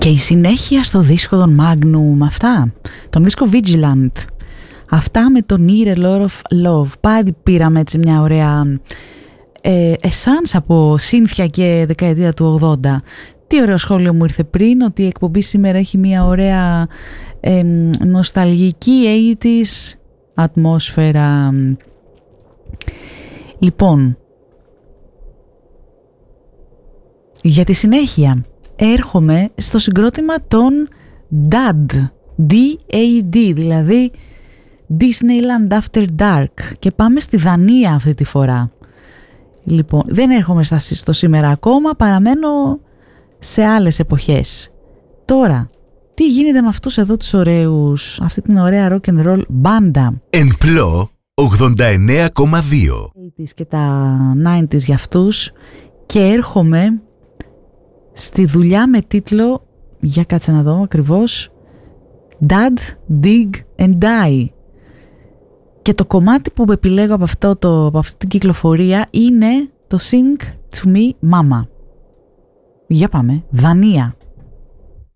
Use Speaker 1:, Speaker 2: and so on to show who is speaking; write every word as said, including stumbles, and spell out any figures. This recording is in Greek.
Speaker 1: Και η συνέχεια στο δίσκο των Magnum, αυτά, τον δίσκο Vigilant, αυτά με τον Need a Lot of Love. Πάλι πήραμε έτσι μια ωραία ε, εσάνς από σύνθια και δεκαετία του ογδόντα. Τι ωραίο σχόλιο μου ήρθε πριν, ότι η εκπομπή σήμερα έχει μια ωραία ε, νοσταλγική ογδόντα ατμόσφαιρα. Λοιπόν, για τη συνέχεια έρχομαι στο συγκρότημα των νταντ, ντι έι ντι, δηλαδή Disneyland After Dark, και πάμε στη Δανία αυτή τη φορά. Λοιπόν, δεν έρχομαι στο σήμερα ακόμα, παραμένω σε άλλες εποχές. Τώρα, τι γίνεται με αυτούς εδώ τους ωραίους, αυτή την ωραία rock and roll μπάντα.
Speaker 2: Εμπλό ογδόντα εννέα κόμμα δύο
Speaker 1: Και τα ενενήντα για αυτούς, και έρχομαι στη δουλειά με τίτλο, για κάτσε να δω ακριβώς, Dad, Dig and Die. Και το κομμάτι που επιλέγω από, αυτό το, από αυτή την κυκλοφορία είναι το Sing to Me Mama. Για πάμε, Δανία.